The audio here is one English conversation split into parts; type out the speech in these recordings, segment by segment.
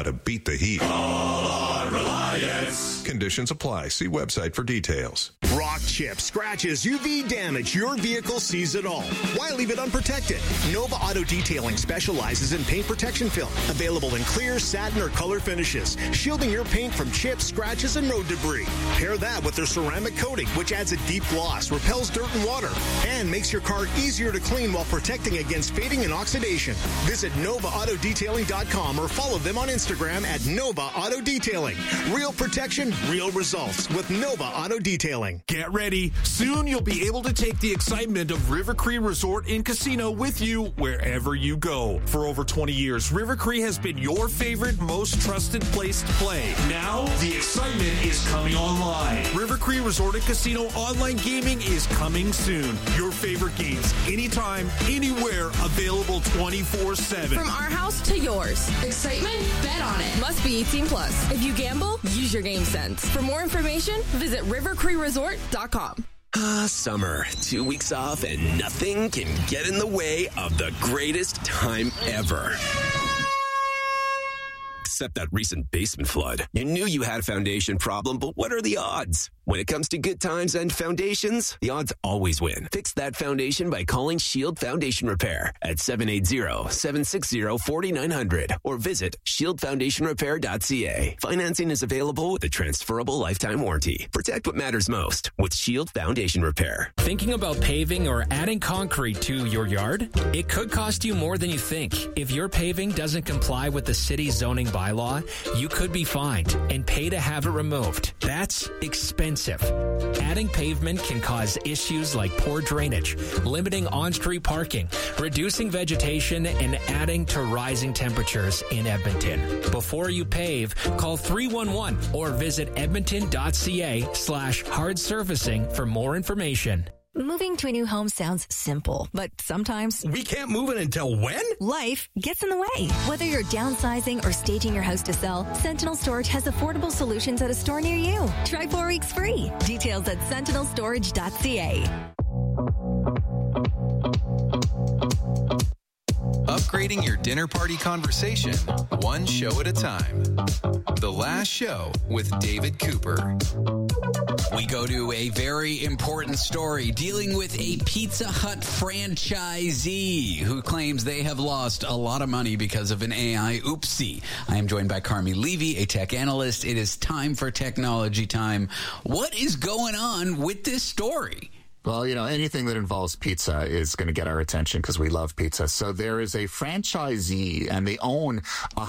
to beat the heat. Call on Reliance. Conditions apply. See website for details. Rock chip, scratches, UV damage. Your vehicle sees it all. Why leave it unprotected? Nova Auto Detailing specializes in paint protection film. Available in clear, satin, or color finishes. Shielding your paint from chips, scratches, and road debris. Pair that with their ceramic coating, which adds a deep gloss, repels dirt and water, and makes your car easier to clean while protecting against fading and oxidation. Visit NovaAutoDetailing.com or follow them on Instagram at Nova Auto Detailing. Real protection, real results with Nova Auto Detailing. Get ready. Soon you'll be able to take the excitement of River Cree Resort and Casino with you wherever you go. For over 20 years, River Cree has been your favorite, most trusted place to play. Now, the excitement is coming online. River Cree Resort and Casino online gaming is coming soon. Your favorite games, anytime, anywhere, available 24/7. From our house to yours. Excitement? Bet on it. Must be 18 plus. If you gamble, use your game sense. For more information, visit rivercreeresort.com. Summer. 2 weeks off and nothing can get in the way of the greatest time ever. Except that recent basement flood. You knew you had a foundation problem, but what are the odds? When it comes to good times and foundations, the odds always win. Fix that foundation by calling Shield Foundation Repair at 780-760-4900 or visit shieldfoundationrepair.ca. Financing is available with a transferable lifetime warranty. Protect what matters most with Shield Foundation Repair. Thinking about paving or adding concrete to your yard? It could cost you more than you think. If your paving doesn't comply with the city's zoning bylaw, you could be fined and pay to have it removed. That's expensive. Adding pavement can cause issues like poor drainage, limiting on-street parking, reducing vegetation, and adding to rising temperatures in Edmonton. Before you pave, call 311 or visit edmonton.ca/hard surfacing for more information. Moving to a new home sounds simple, but sometimes We can't move it until when? life gets in the way. Whether you're downsizing or staging your house to sell, Sentinel Storage has affordable solutions at a store near you. Try 4 weeks free. Details at sentinelstorage.ca. Upgrading your dinner party conversation, one show at a time. The Last Show with David Cooper. We go to a very important story dealing with a Pizza Hut franchisee who claims they have lost a lot of money because of an AI oopsie. I am joined by Carmi Levy, a tech analyst. It is time for technology time. What is going on with this story? Well, you know, anything that involves pizza is going to get our attention because we love pizza. So there is a franchisee, and they own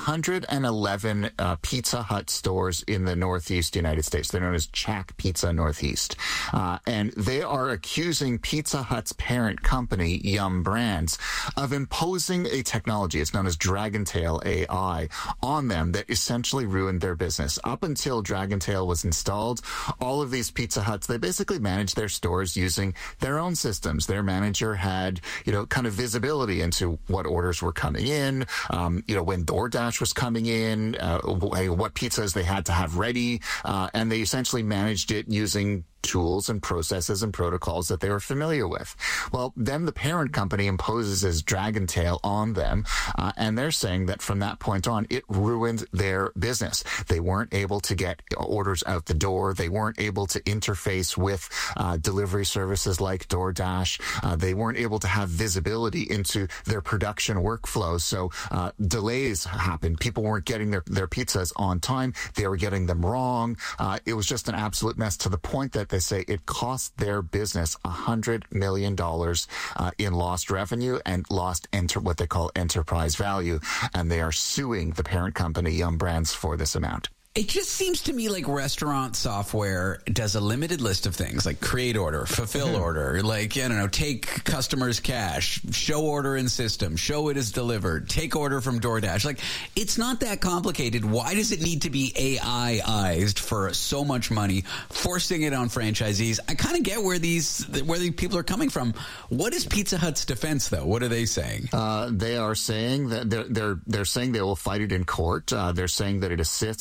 111 Pizza Hut stores in the Northeast United States. They're known as Chack Pizza Northeast. And they are accusing Pizza Hut's parent company, Yum Brands, of imposing a technology, it's known as Dragontail AI, on them that essentially ruined their business. Up until Dragontail was installed, all of these Pizza Huts, they basically managed their stores using their own systems. Their manager had, kind of visibility into what orders were coming in, when DoorDash was coming in, what pizzas they had to have ready, and they essentially managed it using tools and processes and protocols that they were familiar with. Well, then the parent company imposes this Dragontail on them, and they're saying that from that point on, it ruined their business. They weren't able to get orders out the door. They weren't able to interface with delivery services like DoorDash. They weren't able to have visibility into their production workflows. So delays happened. People weren't getting their pizzas on time. They were getting them wrong. It was just an absolute mess to the point that they say it cost their business $100 million in lost revenue and lost what they call enterprise value. And they are suing the parent company, Yum Brands, for this amount. It just seems to me like restaurant software does a limited list of things like create order, fulfill order, take customers' cash, show order in system, show it is delivered, take order from DoorDash. It's not that complicated. Why does it need to be AI-ized for so much money, forcing it on franchisees? I kind of get where these people are coming from. What is Pizza Hut's defense, though? What are they saying? They are saying that they're saying they will fight it in court. They're saying that it assists restaurants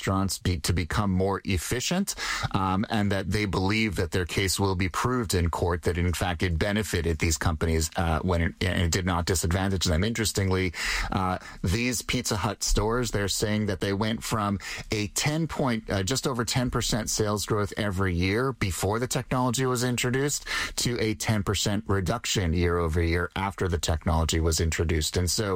restaurants to become more efficient, and that they believe that their case will be proved in court, that in fact it benefited these companies when it did not disadvantage them. Interestingly, these Pizza Hut stores, they're saying that they went from a just over 10% sales growth every year before the technology was introduced to a 10% reduction year over year after the technology was introduced. And so,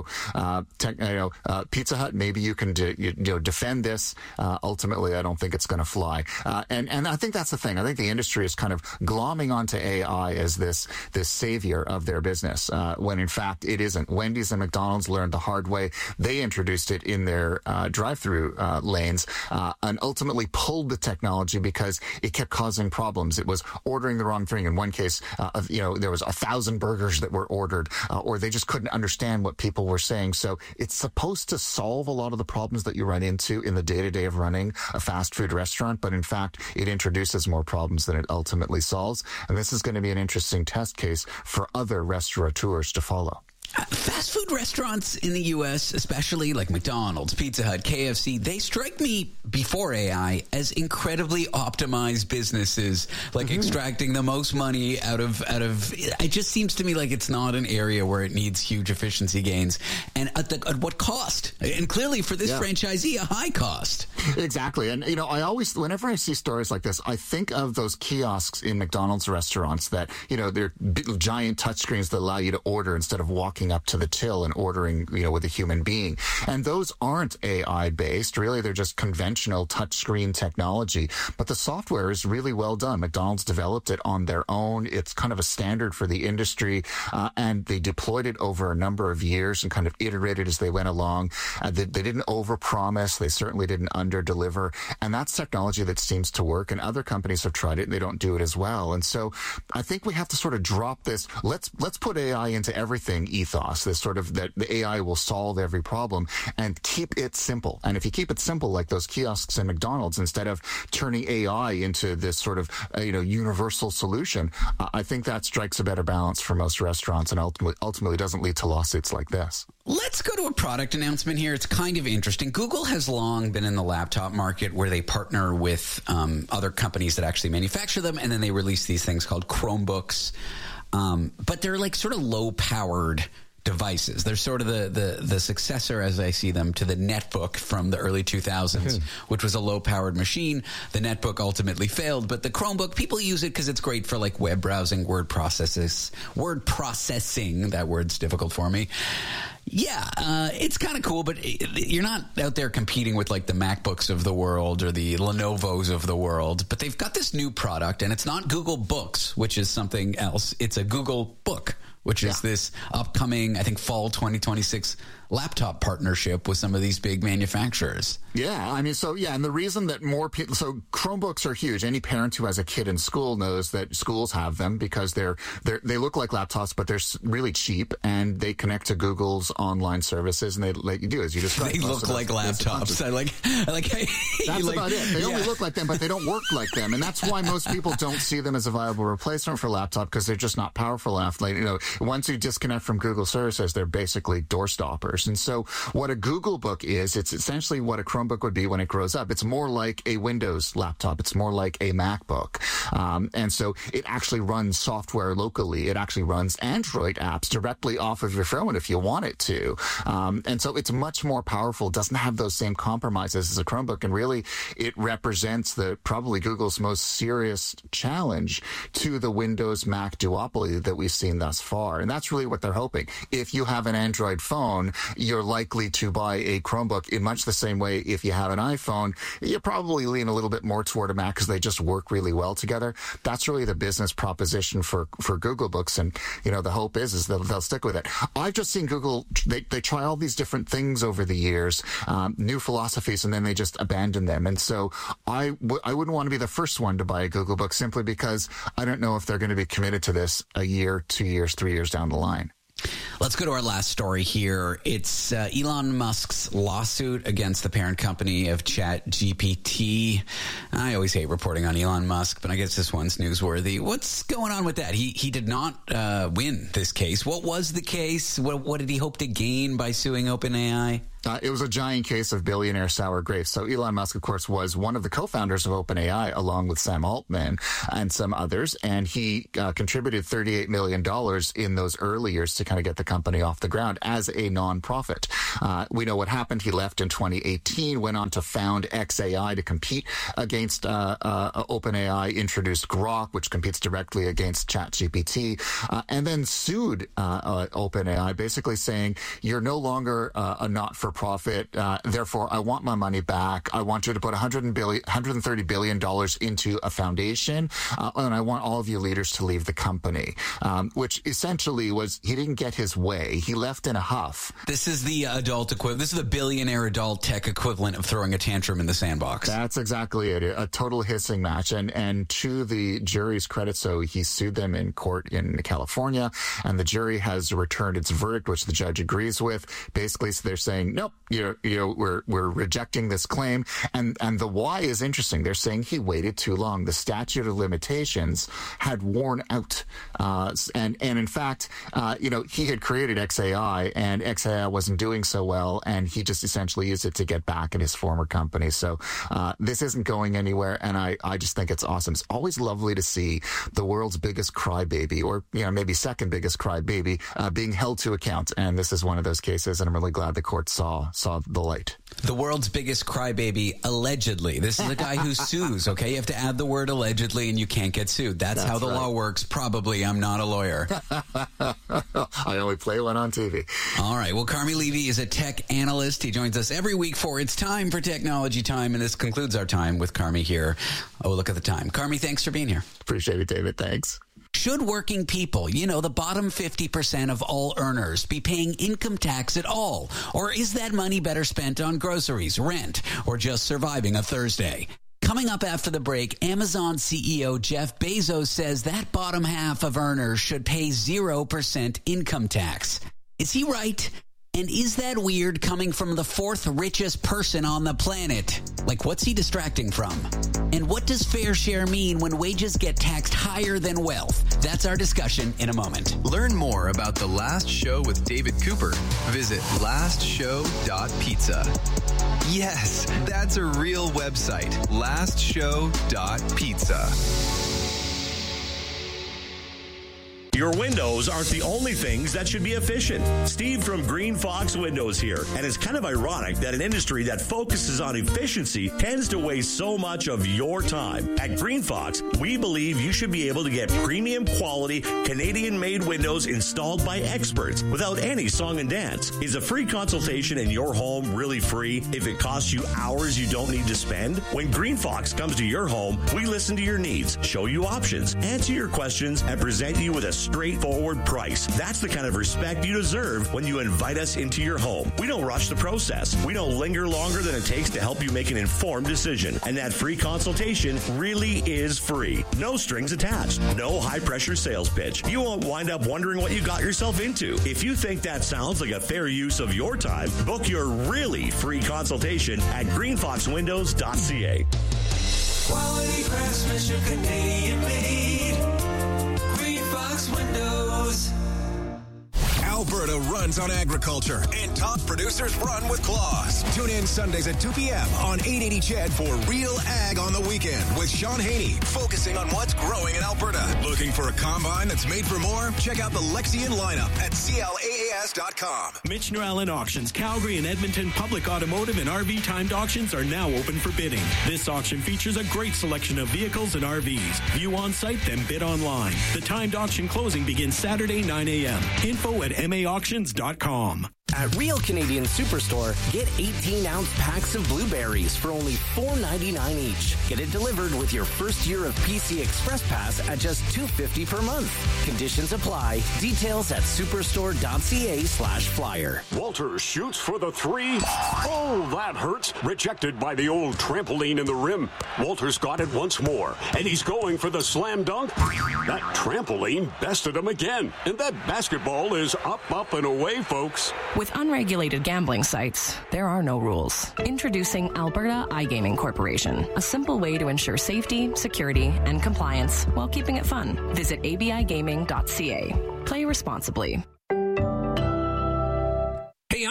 Pizza Hut, maybe you can defend this. Ultimately, I don't think it's going to fly. And I think that's the thing. I think the industry is kind of glomming onto AI as this savior of their business, when in fact it isn't. Wendy's and McDonald's learned the hard way. They introduced it in their drive-through lanes and ultimately pulled the technology because it kept causing problems. It was ordering the wrong thing. In one case, there was 1,000 burgers that were ordered, or they just couldn't understand what people were saying. So it's supposed to solve a lot of the problems that you run into in the day-to-day of running a fast food restaurant, but in fact, it introduces more problems than it ultimately solves. And this is going to be an interesting test case for other restaurateurs to follow. Fast food restaurants in the U.S., especially like McDonald's, Pizza Hut, KFC, they strike me before AI as incredibly optimized businesses, like extracting the most money out of. It just seems to me like it's not an area where it needs huge efficiency gains, and at what cost? And clearly for this franchisee, a high cost. Exactly, and I always, whenever I see stories like this, I think of those kiosks in McDonald's restaurants that they're giant touchscreens that allow you to order instead of walking up to the till and ordering, with a human being. And those aren't AI based. Really, they're just conventional touchscreen technology. But the software is really well done. McDonald's developed it on their own. It's kind of a standard for the industry. And they deployed it over a number of years and kind of iterated as they went along. They didn't overpromise. They certainly didn't underdeliver. And that's technology that seems to work. And other companies have tried it and they don't do it as well. And so I think we have to sort of drop this. Let's put AI into everything ethos, this sort of that the AI will solve every problem, and keep it simple. And if you keep it simple, like those kiosks in McDonald's, instead of turning AI into this sort of universal solution, I think that strikes a better balance for most restaurants and ultimately doesn't lead to lawsuits like this. Let's go to a product announcement here. It's kind of interesting. Google has long been in the laptop market where they partner with other companies that actually manufacture them, and then they release these things called Chromebooks. But they're like sort of low-powered devices. They're sort of the successor, as I see them, to the netbook from the early 2000s, which was a low-powered machine. The netbook ultimately failed, but the Chromebook, people use it because it's great for like web browsing, word processing. That word's difficult for me. Yeah, it's kind of cool, but you're not out there competing with like the MacBooks of the world or the Lenovo's of the world. But they've got this new product, and it's not Google Books, which is something else. It's a Google Book, which is this upcoming, I think, fall 2026 laptop partnership with some of these big manufacturers. Yeah, I mean, and the reason that more people, so Chromebooks are huge. Any parent who has a kid in school knows that schools have them because they look like laptops, but they're really cheap, and they connect to Google's online services, and they let you do as you described. They look like laptops. I like. That's about it. They only look like them, but they don't work like them, and that's why most people don't see them as a viable replacement for laptop, because they're just not powerful enough. Like, once you disconnect from Google services, they're basically door stoppers. And so what a Google Book is, it's essentially what a Chromebook would be when it grows up. It's more like a Windows laptop. It's more like a MacBook. And so it actually runs software locally. It actually runs Android apps directly off of your phone if you want it to. And so it's much more powerful. It doesn't have those same compromises as a Chromebook. And really, it represents probably Google's most serious challenge to the Windows Mac duopoly that we've seen thus far. And that's really what they're hoping. If you have an Android phone, you're likely to buy a Chromebook in much the same way. If you have an iPhone, you probably lean a little bit more toward a Mac because they just work really well together. That's really the business proposition for Google Books. And, the hope is they'll stick with it. I've just seen Google, they try all these different things over the years, new philosophies, and then they just abandon them. And so I wouldn't want to be the first one to buy a Google Book simply because I don't know if they're going to be committed to this a year, 2 years, 3 years down the line. Let's go to our last story here. It's Elon Musk's lawsuit against the parent company of ChatGPT. I always hate reporting on Elon Musk, but I guess this one's newsworthy. What's going on with that? He did not win this case. What was the case? What did he hope to gain by suing OpenAI? It was a giant case of billionaire sour grapes. So Elon Musk, of course, was one of the co-founders of OpenAI, along with Sam Altman and some others. And he contributed $38 million in those early years to kind of get the company off the ground as a nonprofit. We know what happened. He left in 2018, went on to found xAI to compete against OpenAI, introduced Grok, which competes directly against ChatGPT, and then sued OpenAI, basically saying, you're no longer a not-for-profit. Therefore, I want my money back. I want you to put $130 billion into a foundation, and I want all of you leaders to leave the company, which essentially was he didn't get his way. He left in a huff. This is the adult equivalent. This is the billionaire adult tech equivalent of throwing a tantrum in the sandbox. That's exactly it. A total hissing match. And to the jury's credit, so he sued them in court in California, and the jury has returned its verdict, which the judge agrees with. Basically, so they're saying, nope, we're rejecting this claim. And the why is interesting. They're saying he waited too long. The statute of limitations had worn out. And in fact, he had created xAI, and xAI wasn't doing so well, and he just essentially used it to get back at his former company. So this isn't going anywhere, and I just think it's awesome. It's always lovely to see the world's biggest crybaby, or maybe second biggest crybaby, being held to account. And this is one of those cases, and I'm really glad the court saw the light. The world's biggest crybaby, allegedly. This is a guy who sues, okay? You have to add the word allegedly, and you can't get sued. That's how the law works. Probably. I'm not a lawyer. I only play one on TV. All right. Well, Carmi Levy is a tech analyst. He joins us every week for It's Time for Technology Time, and this concludes our time with Carmi here. Oh, look at the time. Carmi, thanks for being here. Appreciate it, David. Thanks. Should working people, the bottom 50% of all earners, be paying income tax at all? Or is that money better spent on groceries, rent, or just surviving a Thursday? Coming up after the break, Amazon CEO Jeff Bezos says that bottom half of earners should pay 0% income tax. Is he right? And is that weird coming from the fourth richest person on the planet? Like, what's he distracting from? And what does fair share mean when wages get taxed higher than wealth? That's our discussion in a moment. Learn more about The Last Show with David Cooper. Visit lastshow.pizza. Yes, that's a real website. lastshow.pizza. Your windows aren't the only things that should be efficient. Steve from Green Fox Windows here. And it's kind of ironic that an industry that focuses on efficiency tends to waste so much of your time. At Green Fox, we believe you should be able to get premium quality Canadian-made windows installed by experts without any song and dance. Is a free consultation in your home really free if it costs you hours you don't need to spend? When Green Fox comes to your home, we listen to your needs, show you options, answer your questions, and present you with a straightforward price. That's the kind of respect you deserve when you invite us into your home. We don't rush the process. We don't linger longer than it takes to help you make an informed decision. And that free consultation really is free. No strings attached. No high-pressure sales pitch. You won't wind up wondering what you got yourself into. If you think that sounds like a fair use of your time, book your really free consultation at greenfoxwindows.ca. Quality craftsmanship, Canadian made. Green Fox Windows. Alberta runs on agriculture, and top producers run with claws. Tune in Sundays at 2 p.m. on 880 CHED for Real Ag on the Weekend with Sean Haney, focusing on what's growing in Alberta. Looking for a combine that's made for more? Check out the Lexion lineup at CLAAS.com. Mitch Allen Auctions, Calgary and Edmonton public automotive and RV timed auctions are now open for bidding. This auction features a great selection of vehicles and RVs. View on site, then bid online. The timed auction closing begins Saturday, 9 a.m. Info at maauctions.com. At Real Canadian Superstore, get 18-ounce packs of blueberries for only $4.99 each. Get it delivered with your first year of PC Express Pass at just $2.50 per month. Conditions apply. Details at superstore.ca/flyer. Walter shoots for the three. Oh, that hurts. Rejected by the old trampoline in the rim. Walter's got it once more, and he's going for the slam dunk. That trampoline bested him again, and that basketball is up, and away, folks. With unregulated gambling sites, there are no rules. Introducing Alberta iGaming Corporation, a simple way to ensure safety, security, and compliance while keeping it fun. Visit abigaming.ca. Play responsibly. Hey,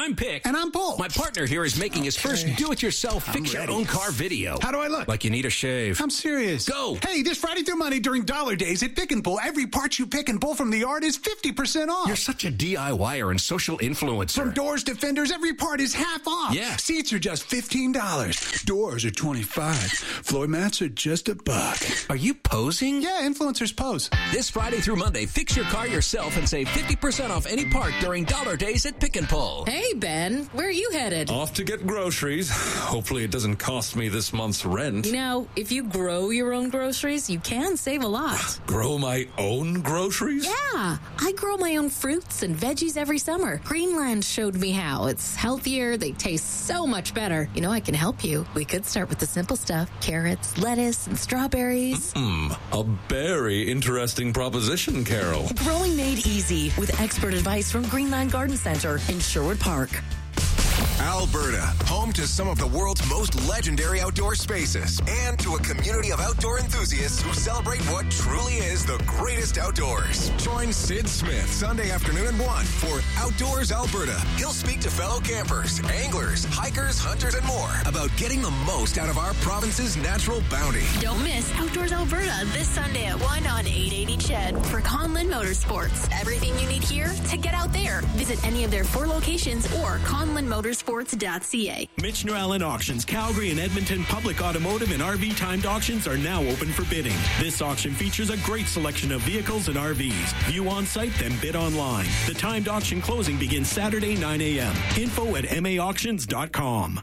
I'm Pick. And I'm Paul. My partner here is making his first do-it-yourself fix-your-own-car video. How do I look? Like you need a shave. I'm serious. Go. Hey, this Friday through Monday during Dollar Days at Pick and Pull, every part you pick and pull from the yard is 50% off. You're such a DIYer and social influencer. From doors to fenders, every part is half off. Yeah. Seats are just $15. Doors are $25. Floor mats are just $1. Are you posing? Yeah, influencers pose. This Friday through Monday, fix your car yourself and save 50% off any part during Dollar Days at Pick and Pull. Hey, Ben, where are you headed? Off to get groceries. Hopefully it doesn't cost me this month's rent. You know, if you grow your own groceries, you can save a lot. Grow my own groceries? Yeah, I grow my own fruits and veggies every summer. Greenland showed me how. It's healthier, they taste so much better. You know, I can help you. We could start with the simple stuff. Carrots, lettuce, and strawberries. A very interesting proposition, Carol. Growing made easy with expert advice from Greenland Garden Center in Sherwood Park. Alberta, home to some of the world's most legendary outdoor spaces and to a community of outdoor enthusiasts who celebrate what truly is the greatest outdoors. Join Sid Smith Sunday afternoon at 1 for Outdoors Alberta. He'll speak to fellow campers, anglers, hikers, hunters, and more about getting the most out of our province's natural bounty. Don't miss Outdoors Alberta this Sunday at 1 on 880 CHED for Conlin Motorsports. Everything you need here to get out there. Visit any of their 4 locations or conlinmotorsports.ca. Mitch Newallen Auctions, Calgary and Edmonton Public Automotive and RV timed auctions are now open for bidding. This auction features a great selection of vehicles and RVs. View on site, then bid online. The timed auction closing begins Saturday, 9 a.m. Info at maauctions.com.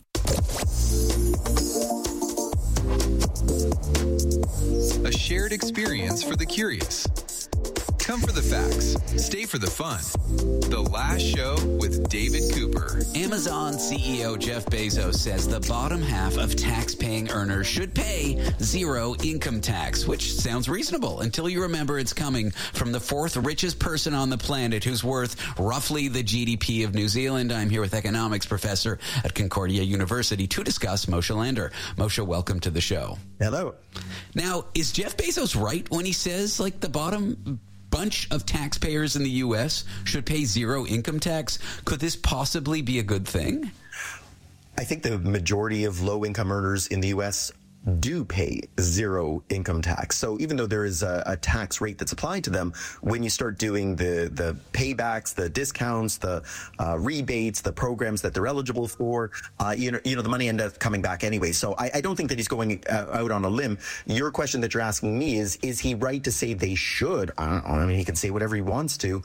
A shared experience for the curious. Come for the facts. Stay for the fun. The Last Show with David Cooper. Amazon CEO Jeff Bezos says the bottom half of tax-paying earners should pay zero income tax, which sounds reasonable until you remember it's coming from the 4th richest person on the planet who's worth roughly the GDP of New Zealand. I'm here with economics professor at Concordia University to discuss Moshe Lander. Moshe, welcome to the show. Hello. Now, is Jeff Bezos right when he says, like, the bottom bunch of taxpayers in the U.S. should pay zero income tax? Could this possibly be a good thing? I think the majority of low-income earners in the U.S. do pay zero income tax. So even though there is a tax rate that's applied to them, when you start doing the paybacks, the discounts, the rebates, the programs that they're eligible for, you know, the money ends up coming back anyway. So I don't think that he's going out on a limb. Your question that you're asking me is he right to say they should? I mean, he can say whatever he wants to.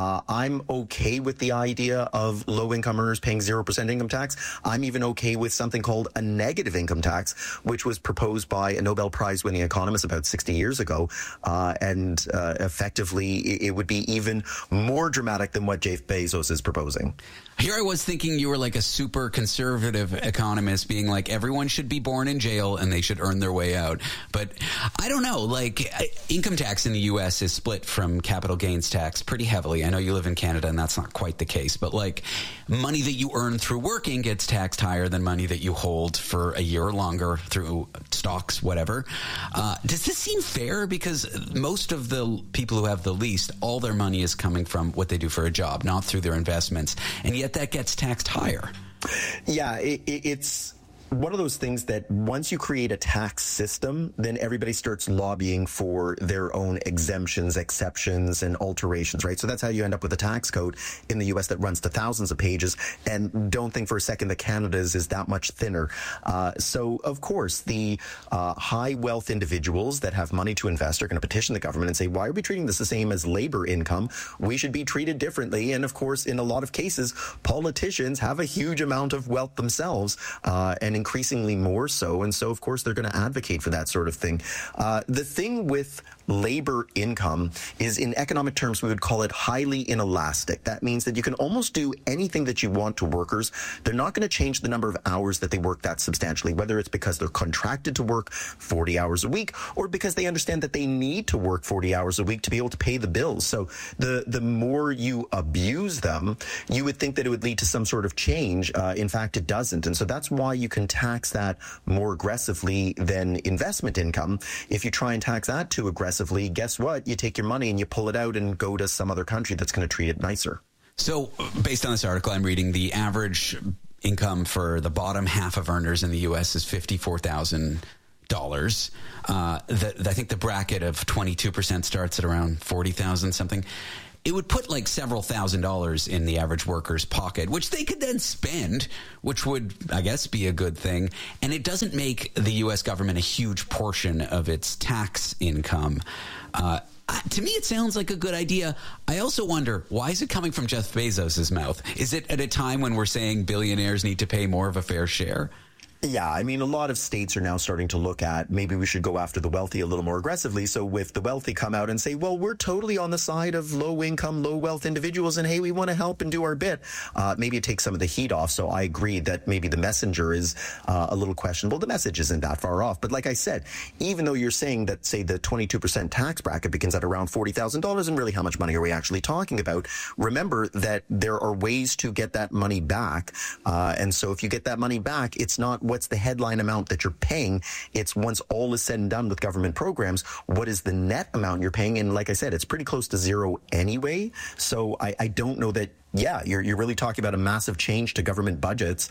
I'm okay with the idea of low-income earners paying 0% income tax. I'm even okay with something called a negative income tax, which was proposed by a Nobel Prize-winning economist about 60 years ago, and effectively it would be even more dramatic than what Jeff Bezos is proposing. Here I was thinking you were like a super conservative economist being like, everyone should be born in jail and they should earn their way out. But I don't know, like, income tax in the U.S. is split from capital gains tax pretty heavily. I know you live in Canada and that's not quite the case, but like, money that you earn through working gets taxed higher than money that you hold for a year or longer through stocks, whatever. Does this seem fair? Because most of the people who have the least, all their money is coming from what they do for a job, not through their investments. And yet that gets taxed higher. Yeah, it's one of those things that once you create a tax system, then everybody starts lobbying for their own exemptions, exceptions, and alterations, right? So that's how you end up with a tax code in the U.S. that runs to thousands of pages. And don't think for a second that Canada's is that much thinner. So, of course, the high wealth individuals that have money to invest are going to petition the government and say, why are we treating this the same as labor income? We should be treated differently. And, of course, in a lot of cases, politicians have a huge amount of wealth themselves, and increasingly more so. And so, of course, they're going to advocate for that sort of thing. The thing with labor income is, in economic terms, we would call it highly inelastic. That means that you can almost do anything that you want to workers. They're not going to change the number of hours that they work that substantially, whether it's because they're contracted to work 40 hours a week or because they understand that they need to work 40 hours a week to be able to pay the bills. So the more you abuse them, you would think that it would lead to some sort of change. In fact, it doesn't. And so that's why you can tax that more aggressively than investment income. If you try and tax that too aggressively, guess what? You take your money and you pull it out and go to some other country that's going to treat it nicer. So based on this article I'm reading, the average income for the bottom half of earners in the U.S. is $54,000. I think the bracket of 22% starts at around 40,000 something. It would put like several $1,000s in the average worker's pocket, which they could then spend, which would, I guess, be a good thing. And it doesn't make the U.S. government a huge portion of its tax income. To me, it sounds like a good idea. I also wonder, why is it coming from Jeff Bezos' mouth? Is it at a time when we're saying billionaires need to pay more of a fair share? Yeah, I mean, a lot of states are now starting to look at maybe we should go after the wealthy a little more aggressively. So if the wealthy come out and say, well, we're totally on the side of low income, low wealth individuals, and hey, we want to help and do our bit, maybe it takes some of the heat off. So I agree that maybe the messenger is a little questionable. The message isn't that far off. But like I said, even though you're saying that, say, the 22% tax bracket begins at around $40,000, and really how much money are we actually talking about? Remember that there are ways to get that money back. And so if you get that money back, it's not what's the headline amount that you're paying. It's once all is said and done with government programs, what is the net amount you're paying? And like I said, it's pretty close to zero anyway. So I don't know that, yeah, you're really talking about a massive change to government budgets.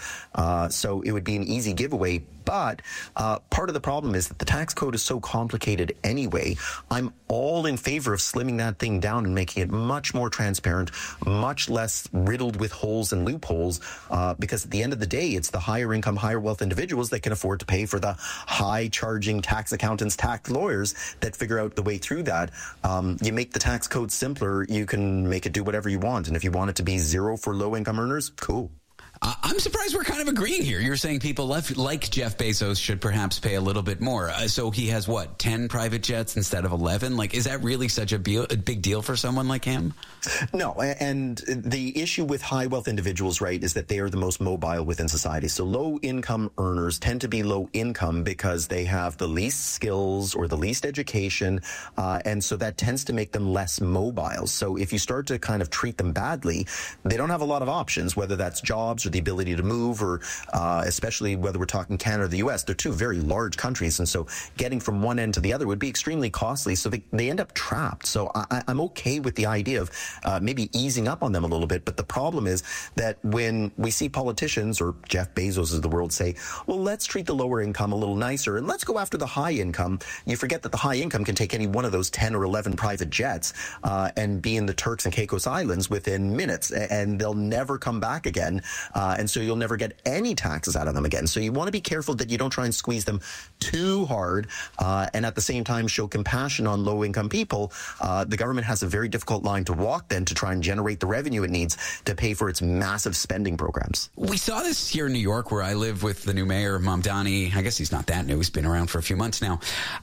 So it would be an easy giveaway. But part of the problem is that the tax code is so complicated anyway. I'm all in favor of slimming that thing down and making it much more transparent, much less riddled with holes and loopholes, because at the end of the day, it's the higher income, higher wealth individuals that can afford to pay for the high charging tax accountants, tax lawyers that figure out the way through that. You make the tax code simpler, you can make it do whatever you want. And if you want it to be zero for low income earners, cool. I'm surprised we're kind of agreeing here. You're saying people like Jeff Bezos should perhaps pay a little bit more. So he has, 10 private jets instead of 11? Like, is that really such a big deal for someone like him? No, and the issue with high wealth individuals, right, is that they are the most mobile within society. So low income earners tend to be low income because they have the least skills or the least education, and so that tends to make them less mobile. So if you start to kind of treat them badly, they don't have a lot of options, whether that's jobs or the ability to move, or especially whether we're talking Canada or the U.S. They're two very large countries, and so getting from one end to the other would be extremely costly, so they end up trapped. So I'm okay with the idea of maybe easing up on them a little bit, but the problem is that when we see politicians or Jeff Bezos of the world say, well, let's treat the lower income a little nicer and let's go after the high income, you forget that the high income can take any one of those 10 or 11 private jets and be in the Turks and Caicos Islands within minutes, and they'll never come back again. And so you'll never get any taxes out of them again. So you want to be careful that you don't try and squeeze them too hard, and at the same time show compassion on low-income people. The government has a very difficult line to walk then to try and generate the revenue it needs to pay for its massive spending programs. We saw this here in New York, where I live, with the new mayor, Mamdani. I guess he's not that new. He's been around for a few months now.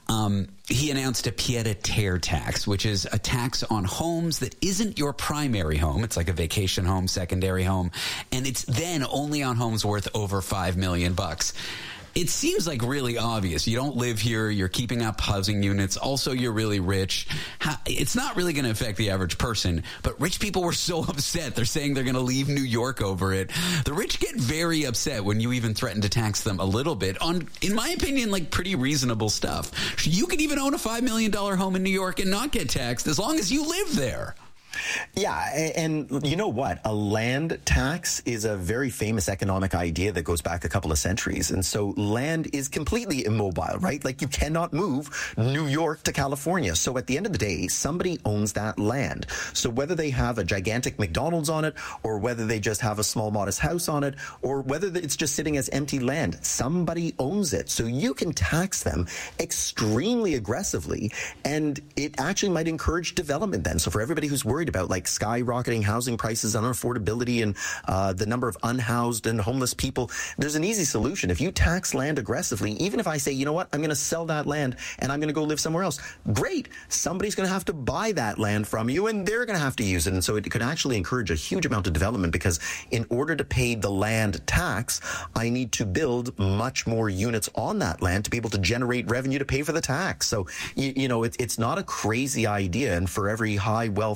He announced a pied-à-terre tax, which is a tax on homes that isn't your primary home. It's like a vacation home, secondary home, and it's then only on homes worth over $5 million. It seems like really obvious. You don't live here. You're keeping up housing units. Also, you're really rich. It's not really going to affect the average person, but rich people were so upset. They're saying they're going to leave New York over it. The rich get very upset when you even threaten to tax them a little bit on, in my opinion, like pretty reasonable stuff. You could even own a $5 million home in New York and not get taxed as long as you live there. Yeah, and you know what? A land tax is a very famous economic idea that goes back a couple of centuries. And so land is completely immobile, right? Like you cannot move New York to California. So at the end of the day, somebody owns that land. So whether they have a gigantic McDonald's on it, or whether they just have a small modest house on it, or whether it's just sitting as empty land, somebody owns it. So you can tax them extremely aggressively, and it actually might encourage development then. So for everybody who's worried about like skyrocketing housing prices and unaffordability and the number of unhoused and homeless people, there's an easy solution. If you tax land aggressively, even if I say, you know what, I'm going to sell that land and I'm going to go live somewhere else, great. Somebody's going to have to buy that land from you and they're going to have to use it. And so it could actually encourage a huge amount of development, because in order to pay the land tax, I need to build much more units on that land to be able to generate revenue to pay for the tax. So, you know, it's not a crazy idea. And for every high wealth, high income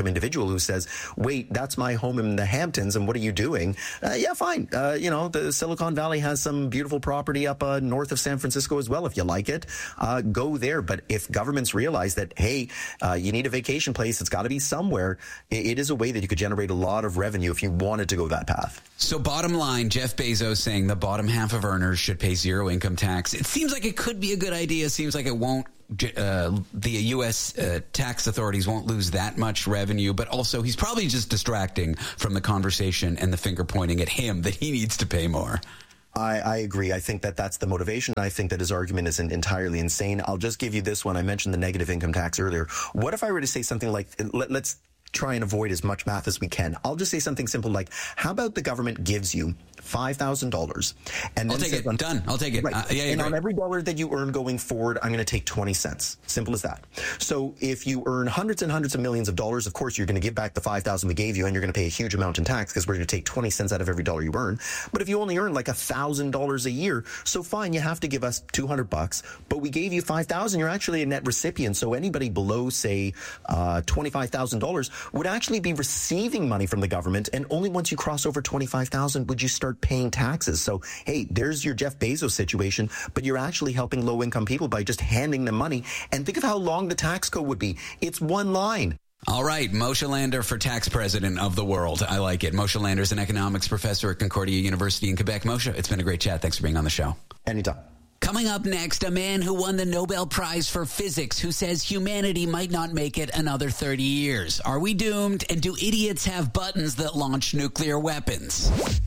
individual who says, wait, that's my home in the Hamptons, and what are you doing? Yeah, fine. The Silicon Valley has some beautiful property up north of San Francisco as well. If you like it, go there. But if governments realize that, hey, you need a vacation place, it's got to be somewhere, it is a way that you could generate a lot of revenue if you wanted to go that path. So bottom line, Jeff Bezos saying the bottom half of earners should pay zero income tax. It seems like it could be a good idea. It seems like it won't. The U.S. Tax authorities won't lose that much revenue, but also he's probably just distracting from the conversation and the finger pointing at him that he needs to pay more. I agree. I think that that's the motivation. I think that his argument isn't entirely insane. I'll just give you this one. I mentioned the negative income tax earlier. What if I were to say something like, let's try and avoid as much math as we can. I'll just say something simple like, how about the government gives you $5,000 and then I'll take it. Done. I'll take it. Right. And on every dollar that you earn going forward, I'm going to take 20 cents. Simple as that. So if you earn hundreds and hundreds of millions of dollars, of course, you're going to give back the $5,000 we gave you, and you're going to pay a huge amount in tax because we're going to take 20 cents out of every dollar you earn. But if you only earn like $1,000 a year, so fine, you have to give us $200, but we gave you $5,000. You're actually a net recipient. So anybody below, say, $25,000 would actually be receiving money from the government, and only once you cross over $25,000 would you start paying taxes. So, hey, there's your Jeff Bezos situation, but you're actually helping low-income people by just handing them money. And think of how long the tax code would be. It's one line. All right, Moshe Lander for tax president of the world. I like it. Moshe Lander is an economics professor at Concordia University in Quebec. Moshe, it's been a great chat. Thanks for being on the show. Anytime. Coming up next, a man who won the Nobel Prize for Physics who says humanity might not make it another 30 years. Are we doomed? And do idiots have buttons that launch nuclear weapons?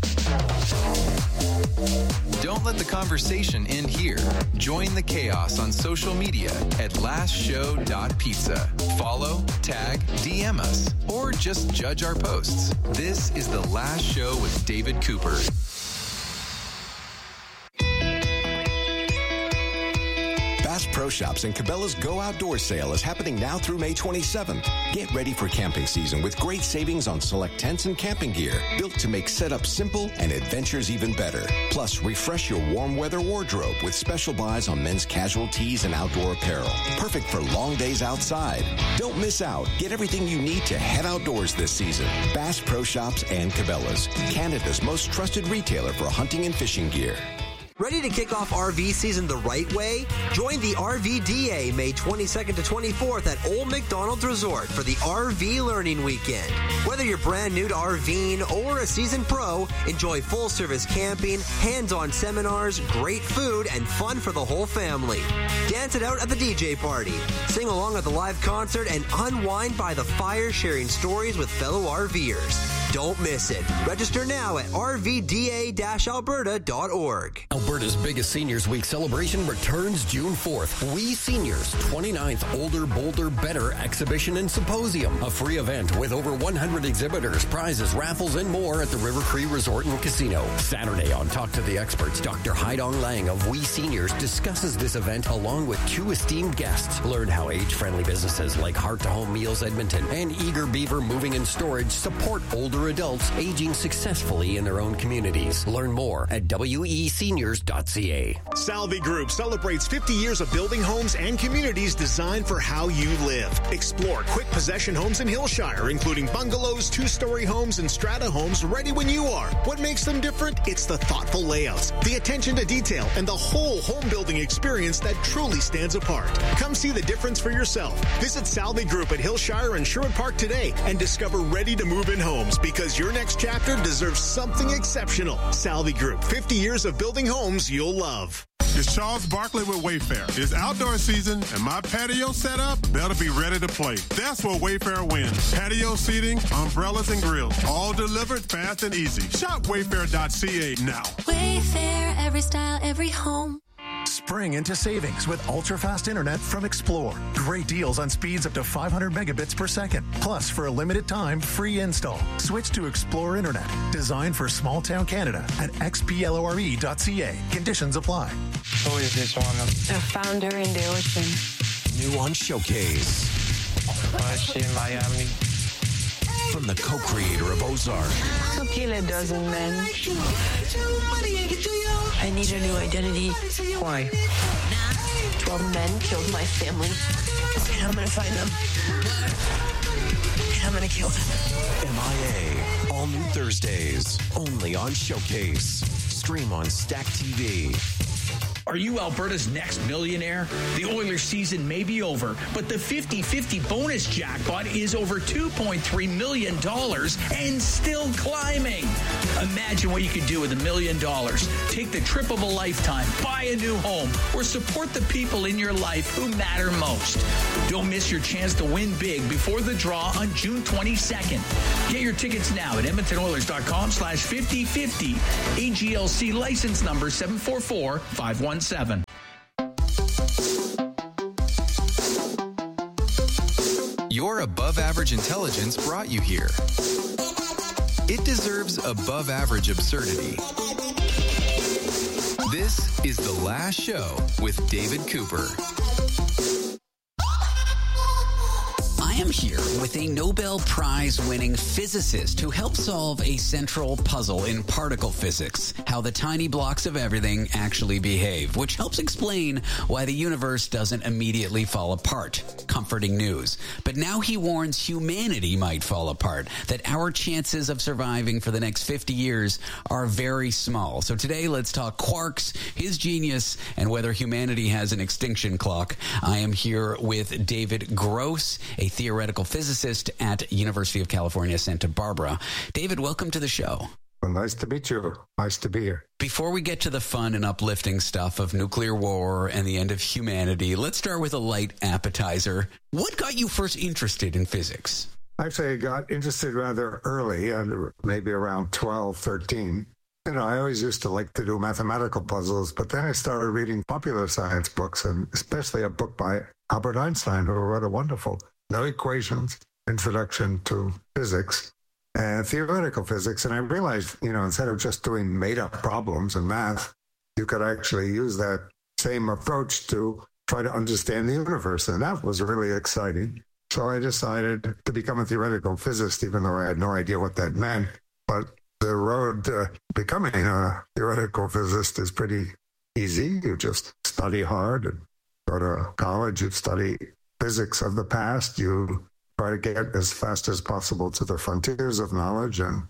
Don't let the conversation end here. Join the chaos on social media at lastshow.pizza. Follow, tag, DM us, or just judge our posts. This is The Last Show with David Cooper. Bass Pro Shops and Cabela's Go Outdoor Sale is happening now through May 27th. Get ready for camping season with great savings on select tents and camping gear built to make setup simple and adventures even better. Plus, refresh your warm weather wardrobe with special buys on men's casual tees and outdoor apparel. Perfect for long days outside. Don't miss out. Get everything you need to head outdoors this season. Bass Pro Shops and Cabela's, Canada's most trusted retailer for hunting and fishing gear. Ready to kick off RV season the right way? Join the RVDA May 22nd to 24th at Old McDonald's Resort for the RV Learning Weekend. Whether you're brand new to RVing or a seasoned pro, enjoy full-service camping, hands-on seminars, great food, and fun for the whole family. Dance it out at the DJ party, sing along at the live concert, and unwind by the fire sharing stories with fellow RVers. Don't miss it. Register now at rvda-alberta.org. Alberta's biggest Seniors Week celebration returns June 4th. We Seniors 29th Older, Bolder, Better Exhibition and Symposium. A free event with over 100 exhibitors, prizes, raffles, and more at the River Cree Resort and Casino. Saturday on Talk to the Experts, Dr. Haidong Lang of We Seniors discusses this event along with two esteemed guests. Learn how age-friendly businesses like Heart to Home Meals Edmonton and Eager Beaver Moving and Storage support older adults aging successfully in their own communities. Learn more at weseniors.ca. Salvi Group celebrates 50 years of building homes and communities designed for how you live. Explore quick possession homes in Hillshire, including bungalows, two-story homes, and strata homes ready when you are. What makes them different? It's the thoughtful layouts, the attention to detail, and the whole home building experience that truly stands apart. Come see the difference for yourself. Visit Salvi Group at Hillshire and Sherwood Park today and discover ready-to-move-in homes, because your next chapter deserves something exceptional. Salvi Group, 50 years of building homes you'll love. It's Charles Barkley with Wayfair. It's outdoor season, and my patio setup better be ready to play. That's where Wayfair wins. Patio seating, umbrellas, and grills, all delivered fast and easy. Shop wayfair.ca now. Wayfair, every style, every home. Spring into savings with ultra-fast internet from Explore. Great deals on speeds up to 500 megabits per second. Plus, for a limited time, free install. Switch to Explore Internet. Designed for small-town Canada at xplore.ca. Conditions apply. Who is this one? The founder in the ocean. New on Showcase. She in Miami. from the co-creator of Ozark. So kill a dozen men. I need a new identity. Why? 12 men killed my family. And I'm going to find them. And I'm going to kill them. MIA. All new Thursdays. Only on Showcase. Stream on Stack TV. Are you Alberta's next millionaire? The Oilers season may be over, but the 50-50 bonus jackpot is over $2.3 million and still climbing. Imagine what you could do with $1 million. Take the trip of a lifetime, buy a new home, or support the people in your life who matter most. Don't miss your chance to win big before the draw on June 22nd. Get your tickets now at EdmontonOilers.com/5050. AGLC license number 744-517. Your above average intelligence brought you here. It deserves above average absurdity. This is The Last Show with David Cooper. I am here with a Nobel Prize-winning physicist who helped solve a central puzzle in particle physics, how the tiny blocks of everything actually behave, which helps explain why the universe doesn't immediately fall apart. Comforting news. But now he warns humanity might fall apart, that our chances of surviving for the next 50 years are very small. So today, let's talk quarks, his genius, and whether humanity has an extinction clock. I am here with David Gross, a theoretical physicist at University of California, Santa Barbara. David, welcome to the show. Well, nice to meet you. Nice to be here. Before we get to the fun and uplifting stuff of nuclear war and the end of humanity, let's start with a light appetizer. What got you first interested in physics? Actually, I got interested rather early, maybe around 12, 13. You know, I always used to like to do mathematical puzzles, but then I started reading popular science books, and especially a book by Albert Einstein, who wrote a wonderful No Equations, Introduction to Physics, and Theoretical Physics. And I realized, you know, instead of just doing made-up problems in math, you could actually use that same approach to try to understand the universe. And that was really exciting. So I decided to become a theoretical physicist, even though I had no idea what that meant. But the road to becoming a theoretical physicist is pretty easy. You just study hard and go to college. You study physics of the past. You try to get as fast as possible to the frontiers of knowledge. And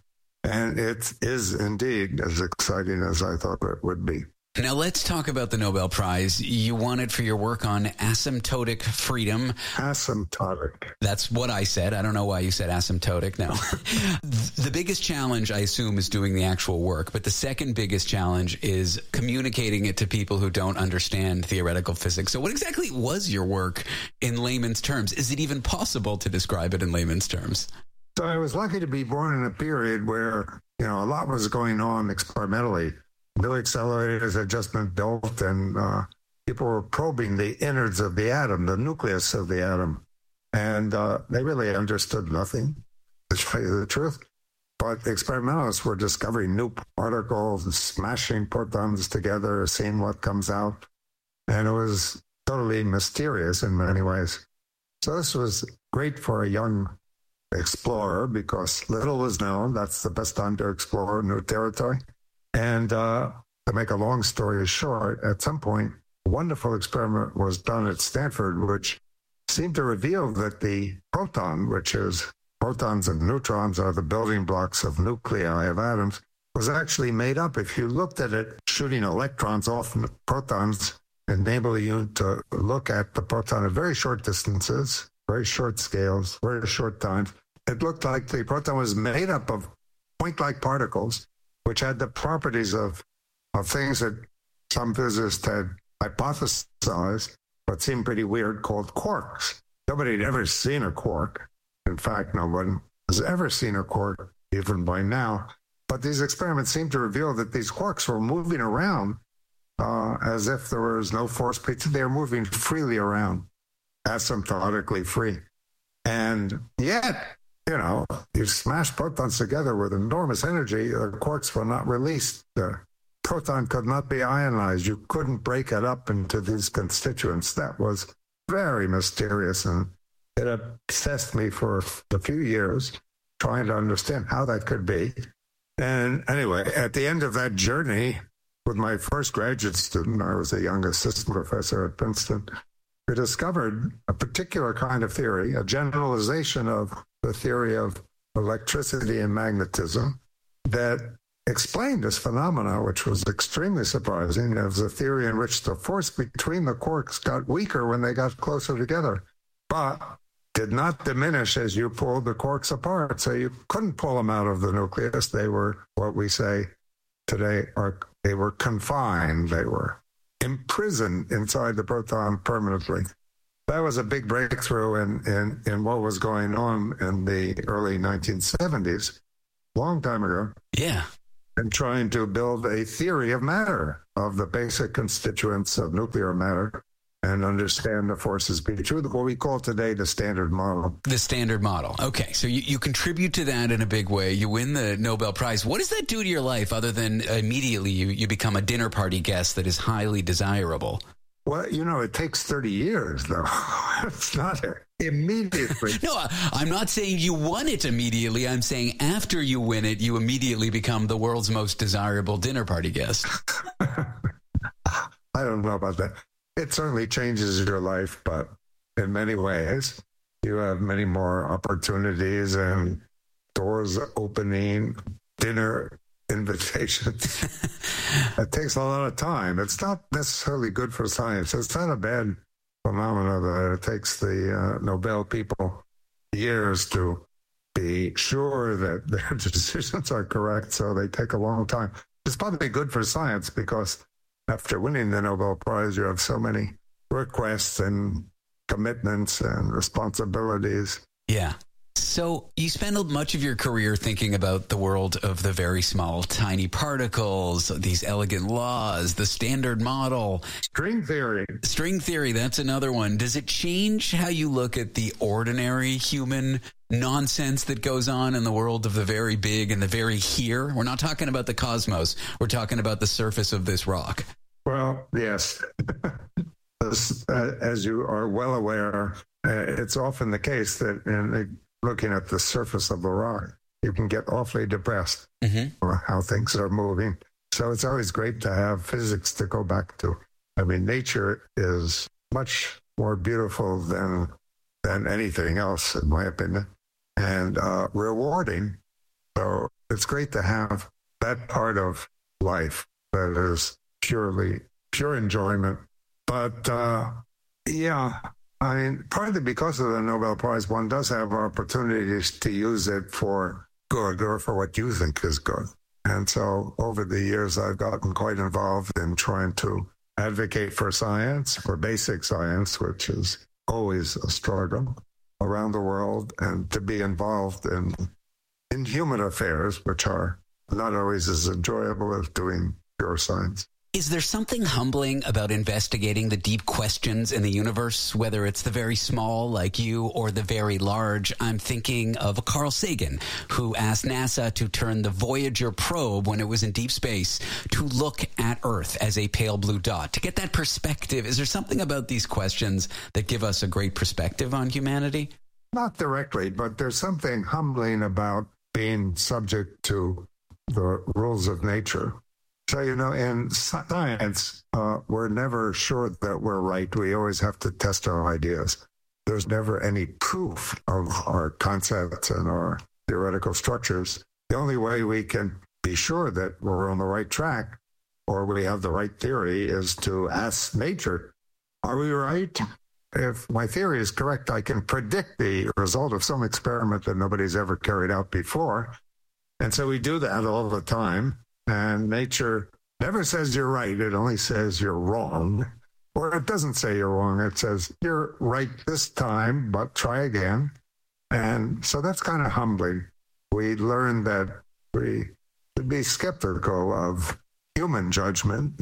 it is indeed as exciting as I thought it would be. Now let's talk about the Nobel Prize. You won it for your work on asymptotic freedom. Asymptotic. That's what I said. I don't know why you said asymptotic now. The biggest challenge, I assume, is doing the actual work. But the second biggest challenge is communicating it to people who don't understand theoretical physics. So what exactly was your work in layman's terms? Is it even possible to describe it in layman's terms? So I was lucky to be born in a period where, you know, a lot was going on experimentally. New accelerators had just been built, and people were probing the innards of the atom, the nucleus of the atom. And they really understood nothing, to tell you the truth. But experimentalists were discovering new particles, smashing protons together, seeing what comes out. And it was totally mysterious in many ways. So this was great for a young explorer because little was known. That's the best time to explore new territory. And to make a long story short, at some point, a wonderful experiment was done at Stanford, which seemed to reveal that the proton, which is protons and neutrons are the building blocks of nuclei of atoms, was actually made up. If you looked at it, shooting electrons off protons enable you to look at the proton at very short distances, very short scales, very short times. It looked like the proton was made up of point-like particles, which had the properties of things that some physicists had hypothesized, but seemed pretty weird, called quarks. Nobody had ever seen a quark. In fact, no one has ever seen a quark, even by now. But these experiments seemed to reveal that these quarks were moving around as if there was no force. They were moving freely around, asymptotically free. And yet, you know, you smash protons together with enormous energy, the quarks were not released. The proton could not be ionized. You couldn't break it up into these constituents. That was very mysterious, and it obsessed me for a few years, trying to understand how that could be. And anyway, at the end of that journey, with my first graduate student, I was a young assistant professor at Princeton, we discovered a particular kind of theory, a generalization of the theory of electricity and magnetism that explained this phenomena, which was extremely surprising. It was a theory in which the force between the quarks got weaker when they got closer together, but did not diminish as you pulled the quarks apart. So you couldn't pull them out of the nucleus. They were what we say today they were confined. They were imprisoned inside the proton permanently. That was a big breakthrough in what was going on in the early 1970s, long time ago. Yeah. And trying to build a theory of matter, of the basic constituents of nuclear matter, and understand the forces between what we call today the Standard Model. The Standard Model. Okay, so you contribute to that in a big way. You win the Nobel Prize. What does that do to your life other than immediately you become a dinner party guest that is highly desirable? Well, it takes 30 years, though. It's not immediately. No, I'm not saying you won it immediately. I'm saying after you win it, you immediately become the world's most desirable dinner party guest. I don't know about that. It certainly changes your life, but in many ways, you have many more opportunities and doors opening, dinner invitations. It takes a lot of time. It's not necessarily good for science. It's not a bad phenomena that it takes the Nobel people years to be sure that their decisions are correct, so they take a long time. It's probably good for science because after winning the Nobel Prize, you have so many requests and commitments and responsibilities. Yeah. So you spend much of your career thinking about the world of the very small, tiny particles, these elegant laws, the Standard Model. String theory. String theory, that's another one. Does it change how you look at the ordinary human nonsense that goes on in the world of the very big and the very here? We're not talking about the cosmos. We're talking about the surface of this rock. Well, yes. As you are well aware, it's often the case that in looking at the surface of the rock, you can get awfully depressed or how things are moving. So it's always great to have physics to go back to. I mean, nature is much more beautiful than anything else, in my opinion, and rewarding. So it's great to have that part of life that is pure enjoyment. But yeah, I mean, partly because of the Nobel Prize, one does have opportunities to use it for good or for what you think is good. And so over the years, I've gotten quite involved in trying to advocate for science, for basic science, which is always a struggle around the world, and to be involved in human affairs, which are not always as enjoyable as doing pure science. Is there something humbling about investigating the deep questions in the universe, whether it's the very small like you or the very large? I'm thinking of Carl Sagan, who asked NASA to turn the Voyager probe when it was in deep space to look at Earth as a pale blue dot. To get that perspective, is there something about these questions that give us a great perspective on humanity? Not directly, but there's something humbling about being subject to the rules of nature. So, in science, we're never sure that we're right. We always have to test our ideas. There's never any proof of our concepts and our theoretical structures. The only way we can be sure that we're on the right track or we have the right theory is to ask nature, are we right? If my theory is correct, I can predict the result of some experiment that nobody's ever carried out before. And so we do that all the time. And nature never says you're right. It only says you're wrong. Or it doesn't say you're wrong. It says you're right this time, but try again. And so that's kind of humbling. We learn that we should be skeptical of human judgment,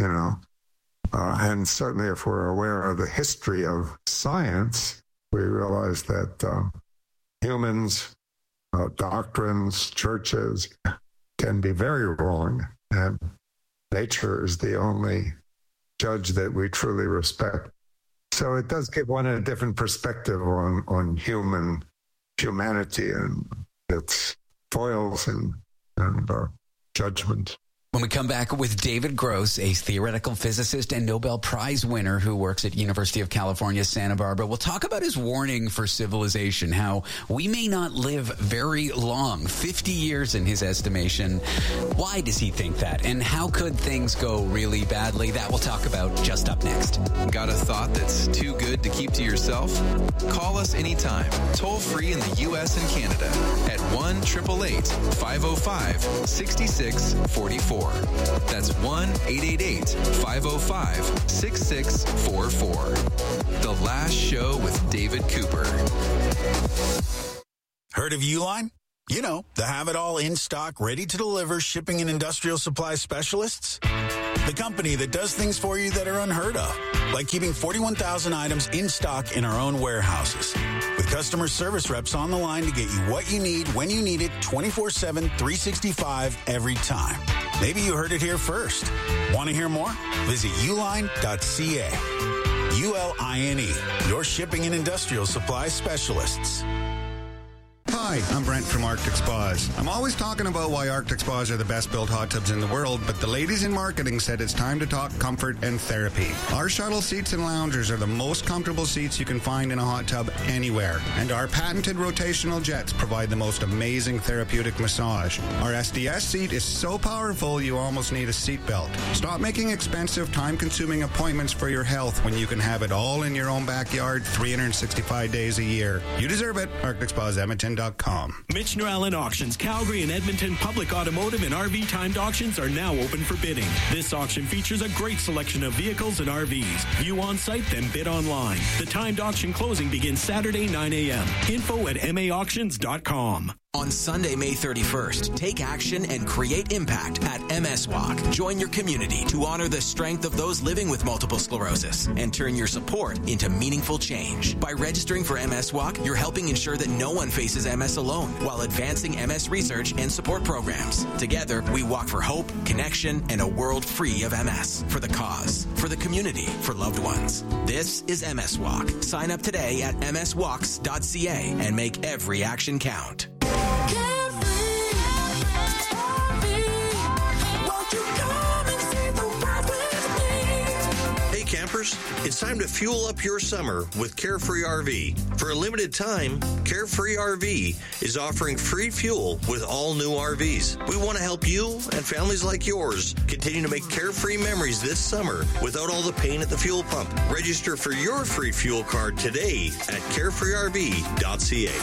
and certainly if we're aware of the history of science, we realize that humans, doctrines, churches, can be very wrong, and nature is the only judge that we truly respect. So it does give one a different perspective on humanity and its foils and judgment. When we come back with David Gross, a theoretical physicist and Nobel Prize winner who works at University of California, Santa Barbara, we'll talk about his warning for civilization, how we may not live very long, 50 years in his estimation. Why does he think that? And how could things go really badly? That we'll talk about just up next. Got a thought that's too good to keep to yourself? Call us anytime, toll free in the U.S. and Canada at 1-888-505-6644. That's 1-888-505-6644. The Last Show with David Cooper. Heard of Uline? You know, the have-it-all in-stock, ready-to-deliver shipping and industrial supply specialists. The company that does things for you that are unheard of, like keeping 41,000 items in stock in our own warehouses. With customer service reps on the line to get you what you need, when you need it, 24/7, 365, every time. Maybe you heard it here first. Want to hear more? Visit uline.ca. ULINE, your shipping and industrial supply specialists. Hi, I'm Brent from Arctic Spas. I'm always talking about why Arctic Spas are the best built hot tubs in the world, but the ladies in marketing said it's time to talk comfort and therapy. Our shuttle seats and loungers are the most comfortable seats you can find in a hot tub anywhere, and our patented rotational jets provide the most amazing therapeutic massage. Our SDS seat is so powerful you almost need a seatbelt. Stop making expensive, time-consuming appointments for your health when you can have it all in your own backyard 365 days a year. You deserve it. ArcticSpasEdmonton.com. Mitch Allen Auctions, Calgary and Edmonton Public Automotive and RV timed auctions are now open for bidding. This auction features a great selection of vehicles and RVs. View on site, then bid online. The timed auction closing begins Saturday, 9 a.m. Info at maauctions.com. On Sunday, May 31st, take action and create impact at MS Walk. Join your community to honor the strength of those living with multiple sclerosis and turn your support into meaningful change. By registering for MS Walk, you're helping ensure that no one faces MS alone while advancing MS research and support programs. Together, we walk for hope, connection, and a world free of MS. For the cause, for the community, for loved ones. This is MS Walk. Sign up today at mswalks.ca and make every action count. Hey campers, it's time to fuel up your summer with Carefree RV. For a limited time, Carefree RV is offering free fuel with all new RVs. We want to help you and families like yours continue to make carefree memories this summer without all the pain at the fuel pump. Register for your free fuel card today at carefreerv.ca.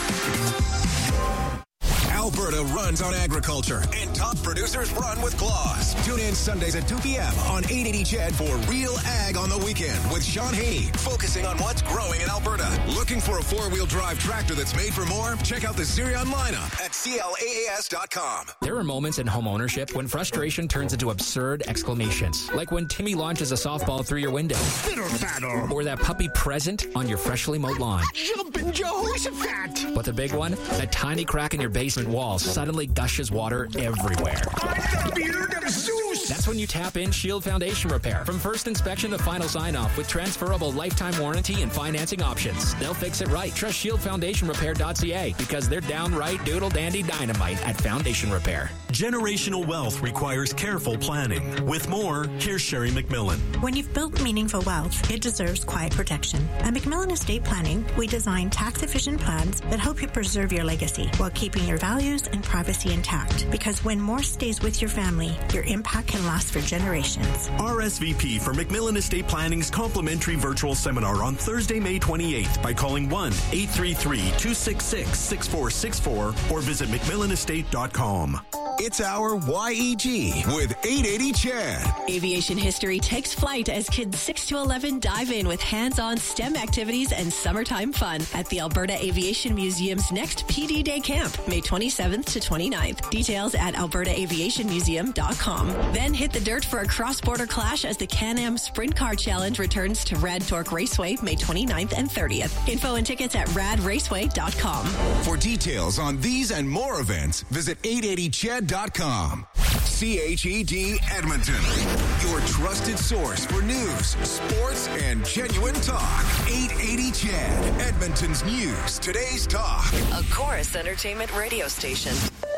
Alberta runs on agriculture, and top producers run with Claus. Tune in Sundays at 2 p.m. on 880 CHED for Real Ag on the Weekend with Sean Haney, focusing on what's growing in Alberta. Looking for a four-wheel drive tractor that's made for more? Check out the Sirion lineup at CLAAS.com. There are moments in home ownership when frustration turns into absurd exclamations, like when Timmy launches a softball through your window. Fiddle-faddle. Or that puppy present on your freshly mowed lawn. Jumpin' Jehoshaphat. But the big one? A tiny crack in your basement wall suddenly gushes water everywhere. That's when you tap in Shield Foundation Repair. From first inspection to final sign-off with transferable lifetime warranty and financing options. They'll fix it right. Trust ShieldFoundationRepair.ca because they're downright doodle-dandy dynamite at Foundation Repair. Generational wealth requires careful planning. With more, here's Sherry McMillan. When you've built meaningful wealth, it deserves quiet protection. At McMillan Estate Planning, we design tax-efficient plans that help you preserve your legacy while keeping your values and privacy intact. Because when more stays with your family, your impact can last for generations. RSVP for McMillan Estate Planning's complimentary virtual seminar on Thursday, May 28th by calling 1-833-266-6464 or visit McMillanestate.com. It's our YEG with 880 CHED. Aviation history takes flight as kids 6 to 11 dive in with hands-on STEM activities and summertime fun at the Alberta Aviation Museum's next PD Day Camp, May 27th to 29th. Details at albertaaviationmuseum.com. Then hit the dirt for a cross-border clash as the Can-Am Sprint Car Challenge returns to Rad Torque Raceway, May 29th and 30th. Info and tickets at radraceway.com. For details on these and more events, visit 880ched.com. CHED Edmonton, your trusted source for news, sports, and genuine talk. 880 CHED, Edmonton's news, today's talk. A Chorus Entertainment radio station.